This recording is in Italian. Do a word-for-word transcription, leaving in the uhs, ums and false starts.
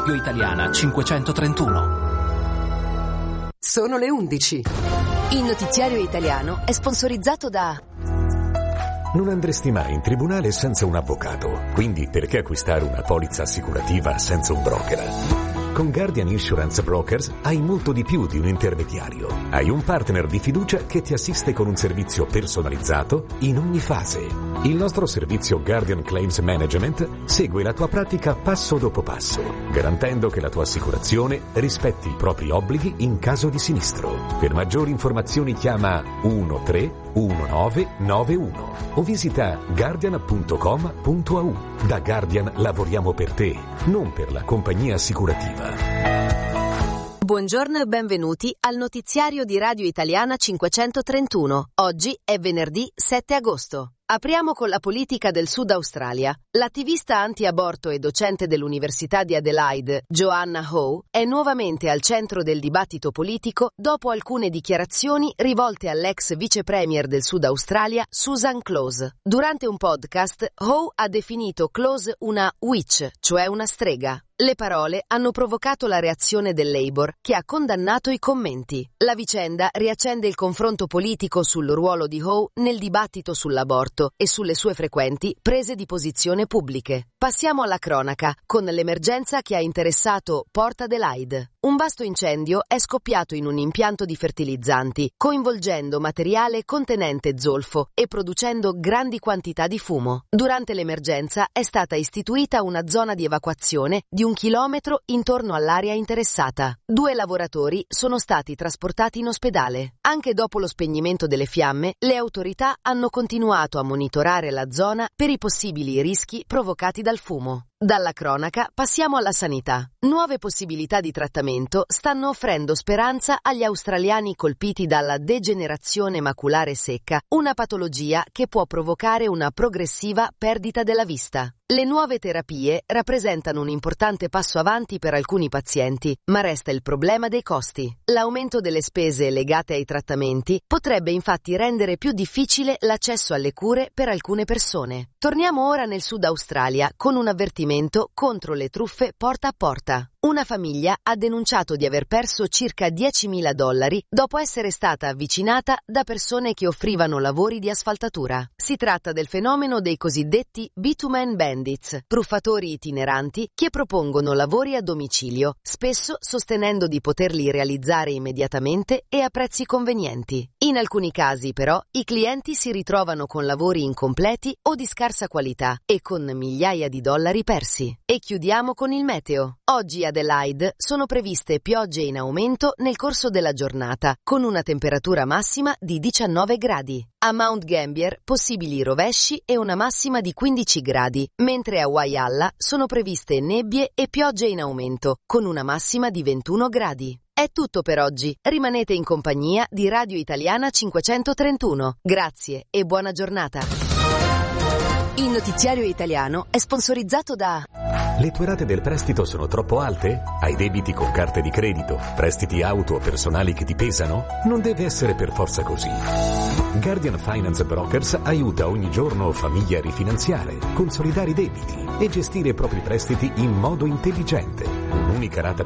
Radio Italiana cinquecentotrentuno. Sono le undici. Il notiziario italiano è sponsorizzato da... Non andresti mai in tribunale senza un avvocato, quindi perché acquistare una polizza assicurativa senza un broker? Con Guardian Insurance Brokers hai molto di più di un intermediario. Hai un partner di fiducia che ti assiste con un servizio personalizzato in ogni fase. Il nostro servizio Guardian Claims Management segue la tua pratica passo dopo passo, garantendo che la tua assicurazione rispetti i propri obblighi in caso di sinistro. Per maggiori informazioni chiama uno tre uno nove nove uno o visita guardian punto com punto a u. Da Guardian lavoriamo per te, non per la compagnia assicurativa. Buongiorno e benvenuti al notiziario di Radio Italiana cinquecentotrentuno. Oggi è venerdì sette agosto. Apriamo con la politica del Sud Australia. L'attivista anti-aborto e docente dell'Università di Adelaide, Joanna Howe, è nuovamente al centro del dibattito politico dopo alcune dichiarazioni rivolte all'ex vice premier del Sud Australia, Susan Close. Durante un podcast, Howe ha definito Close una witch, cioè una strega. Le parole hanno provocato la reazione del Labour, che ha condannato i commenti. La vicenda riaccende il confronto politico sul ruolo di Howe nel dibattito sull'aborto e sulle sue frequenti prese di posizione pubbliche. Passiamo alla cronaca, con l'emergenza che ha interessato Port Adelaide. Un vasto incendio è scoppiato in un impianto di fertilizzanti, coinvolgendo materiale contenente zolfo e producendo grandi quantità di fumo. Durante l'emergenza è stata istituita una zona di evacuazione di un chilometro intorno all'area interessata. Due lavoratori sono stati trasportati in ospedale. Anche dopo lo spegnimento delle fiamme, le autorità hanno continuato a monitorare la zona per i possibili rischi provocati dal fumo. Dalla cronaca passiamo alla sanità. Nuove possibilità di trattamento stanno offrendo speranza agli australiani colpiti dalla degenerazione maculare secca, una patologia che può provocare una progressiva perdita della vista. Le nuove terapie rappresentano un importante passo avanti per alcuni pazienti, ma resta il problema dei costi. L'aumento delle spese legate ai trattamenti potrebbe infatti rendere più difficile l'accesso alle cure per alcune persone. Torniamo ora nel Sud Australia con un avvertimento contro le truffe porta a porta. Una famiglia ha denunciato di aver perso circa diecimila dollari dopo essere stata avvicinata da persone che offrivano lavori di asfaltatura. Si tratta del fenomeno dei cosiddetti bitumen bandits, truffatori itineranti che propongono lavori a domicilio, spesso sostenendo di poterli realizzare immediatamente e a prezzi convenienti. In alcuni casi, però, i clienti si ritrovano con lavori incompleti o di scarsa qualità e con migliaia di dollari persi. E chiudiamo con il meteo. Oggi a Adelaide sono previste piogge in aumento nel corso della giornata, con una temperatura massima di diciannove gradi. A Mount Gambier possibili rovesci e una massima di quindici gradi, mentre a Whyalla sono previste nebbie e piogge in aumento, con una massima di ventuno gradi. È tutto per oggi. Rimanete in compagnia di Radio Italiana cinquecentotrentuno. Grazie e buona giornata. Il notiziario italiano è sponsorizzato da... Le tue rate del prestito sono troppo alte? Hai debiti con carte di credito? Prestiti auto o personali che ti pesano? Non deve essere per forza così. Guardian Finance Brokers aiuta ogni giorno famiglie a rifinanziare, consolidare i debiti e gestire i propri prestiti in modo intelligente. Un'unica rata